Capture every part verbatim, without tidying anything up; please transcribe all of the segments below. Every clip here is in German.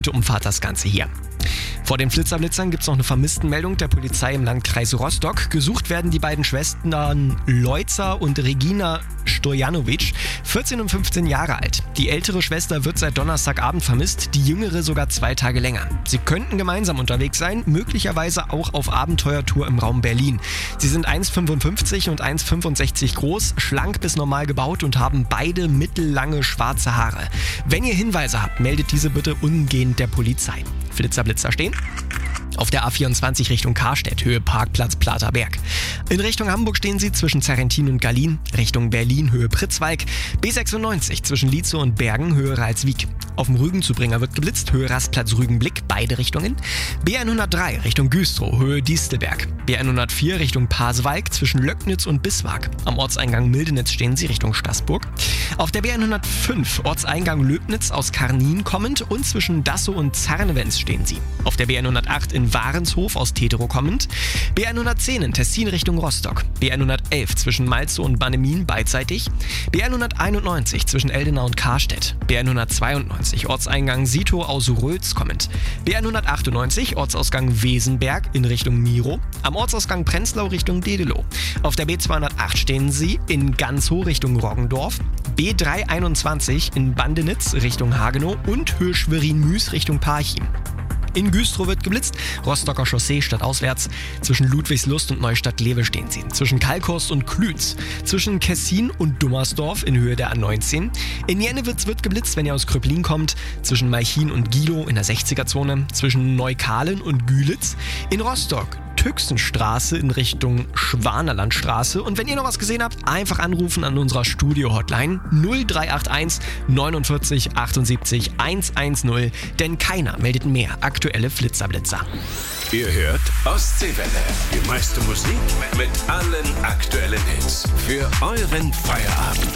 umfahrt das Ganze hier. Vor den Flitzerblitzern gibt es noch eine Vermisstenmeldung der Polizei im Landkreis Rostock. Gesucht werden die beiden Schwestern Leuza und Regina Stojanovic, vierzehn und fünfzehn Jahre alt. Die ältere Schwester wird seit Donnerstagabend vermisst, die jüngere sogar zwei Tage länger. Sie könnten gemeinsam unterwegs sein, möglicherweise auch auf Abenteuertour im Raum Berlin. Sie sind eins Komma fünfundfünfzig und eins Komma fünfundsechzig groß, schlank bis normal gebaut und haben beide mittellange schwarze Haare. Wenn ihr Hinweise habt, meldet diese bitte umgehend der Polizei. Flitzerblitzer stehen. Auf der A vierundzwanzig Richtung Karstedt, Höhe Parkplatz Platerberg. In Richtung Hamburg stehen sie zwischen Zerrentin und Gallien, Richtung Berlin, Höhe Pritzwalk. B sechsundneunzig zwischen Lietzow und Bergen, Höhe Ralswiek. Auf dem Rügenzubringer wird geblitzt, Höhe Rastplatz Rügenblick, beide Richtungen. B hundertdrei Richtung Güstrow, Höhe Distelberg. B hundertvier Richtung Pasewalk zwischen Löcknitz und Bismarck. Am Ortseingang Mildenitz stehen sie Richtung Straßburg. Auf der B hundertfünf Ortseingang Löbnitz aus Karnin kommend und zwischen Dassow und Zarnewenz stehen sie. Auf der B hundertacht in Warenshof aus Teterow kommend. B hundertzehn in Tessin Richtung Rostock. B hundertelf zwischen Malzow und Bannemin beidseitig. B hunderteinundneunzig zwischen Eldena und Karstedt. B hundertzweiundneunzig Ortseingang Sitow aus Rötz kommend. B hundertachtundneunzig Ortsausgang Wesenberg in Richtung Miro. Am Ortsausgang Prenzlau Richtung Dedelow. Auf der B zweihundertacht stehen sie in Ganzow Richtung Roggendorf. B dreihunderteinundzwanzig in Bandenitz Richtung Hagenow und Höhe Schwerin-Müs Richtung Parchim. In Güstrow wird geblitzt, Rostocker Chaussee stadtauswärts. Zwischen Ludwigslust und Neustadt-Lewe stehen sie. Zwischen Kalkhorst und Klütz. Zwischen Kessin und Dummersdorf in Höhe der A neunzehn. In Jennewitz wird geblitzt, wenn ihr aus Kröplin kommt. Zwischen Malchin und Gilow in der sechziger-Zone. Zwischen Neukahlen und Gülitz. In Rostock Tüxenstraße in Richtung Schwanerlandstraße. Und wenn ihr noch was gesehen habt, einfach anrufen an unserer Studio-Hotline null drei acht eins neunundvierzig achtundsiebzig hundertzehn, denn keiner meldet mehr aktuelle Flitzerblitzer. Ihr hört Ostseewelle, die meiste Musik mit allen aktuellen Hits für euren Feierabend.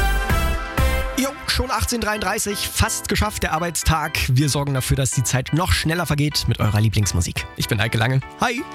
Jo, schon achtzehn Uhr dreiunddreißig, fast geschafft der Arbeitstag. Wir sorgen dafür, dass die Zeit noch schneller vergeht mit eurer Lieblingsmusik. Ich bin Eike Lange. Hi!